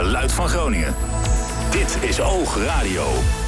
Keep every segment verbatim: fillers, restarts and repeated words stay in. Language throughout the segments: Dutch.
geluid van Groningen. Dit is Oog Radio.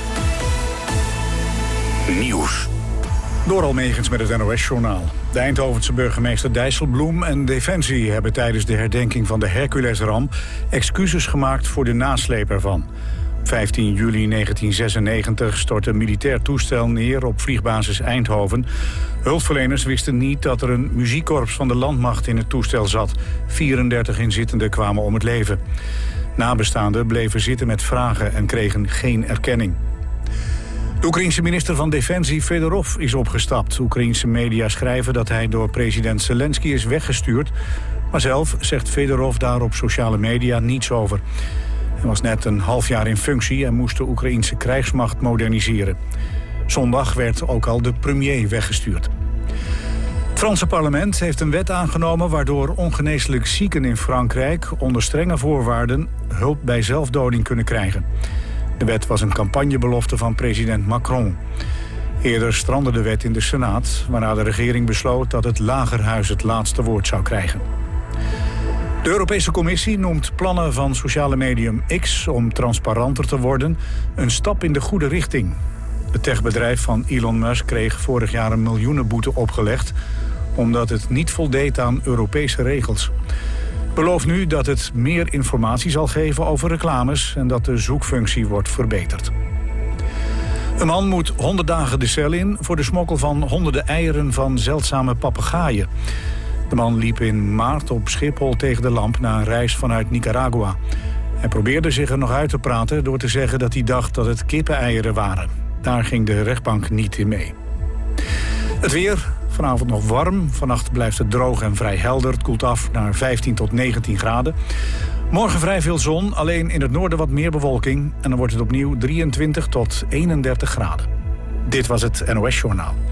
Nieuws. Door Almegens met het N O S-journaal. De Eindhovense burgemeester Dijsselbloem en Defensie hebben tijdens de herdenking van de Hercules-ramp excuses gemaakt voor de nasleep ervan. Op vijftien juli negentien zesennegentig stortte een militair toestel neer op vliegbasis Eindhoven. Hulpverleners wisten niet dat er een muziekkorps van de landmacht in het toestel zat. vierendertig inzittenden kwamen om het leven. Nabestaanden bleven zitten met vragen en kregen geen erkenning. De Oekraïense minister van Defensie Fedorov is opgestapt. Oekraïense media schrijven dat hij door president Zelensky is weggestuurd. Maar zelf zegt Fedorov daar op sociale media niets over. Hij was net een half jaar in functie en moest de Oekraïense krijgsmacht moderniseren. Zondag werd ook al de premier weggestuurd. Het Franse parlement heeft een wet aangenomen waardoor ongeneeslijk zieken in Frankrijk onder strenge voorwaarden hulp bij zelfdoding kunnen krijgen. De wet was een campagnebelofte van president Macron. Eerder strandde de wet in de Senaat, waarna de regering besloot dat het Lagerhuis het laatste woord zou krijgen. De Europese Commissie noemt plannen van sociale medium X om transparanter te worden een stap in de goede richting. Het techbedrijf van Elon Musk kreeg vorig jaar een miljoenenboete opgelegd omdat het niet voldeed aan Europese regels. Het belooft nu dat het meer informatie zal geven over reclames en dat de zoekfunctie wordt verbeterd. Een man moet honderd dagen de cel in voor de smokkel van honderden eieren van zeldzame papegaaien. De man liep in maart op Schiphol tegen de lamp na een reis vanuit Nicaragua. Hij probeerde zich er nog uit te praten door te zeggen dat hij dacht dat het kippeneieren waren. Daar ging de rechtbank niet in mee. Het weer, vanavond nog warm. Vannacht blijft het droog en vrij helder. Het koelt af naar vijftien tot negentien graden. Morgen vrij veel zon, alleen in het noorden wat meer bewolking. En dan wordt het opnieuw drieëntwintig tot eenendertig graden. Dit was het N O S-journaal.